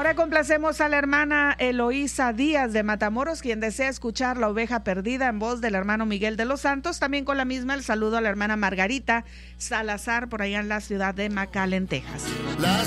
Ahora complacemos a la hermana Eloísa Díaz de Matamoros, quien desea escuchar La Oveja Perdida en voz del hermano Miguel de los Santos. También con la misma el saludo a la hermana Margarita Salazar por allá en la ciudad de McAllen, Texas.